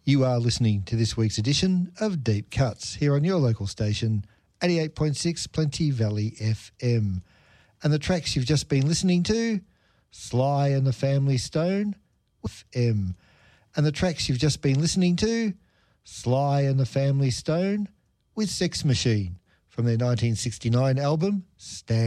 You are listening to this week's edition of Deep Cuts here on your local station, 88.6 Plenty Valley FM. And the tracks you've just been listening to, Sly and the Family Stone, with M. And the tracks you've just been listening to, Sly and the Family Stone with Sex Machine from their 1969 album, Stand.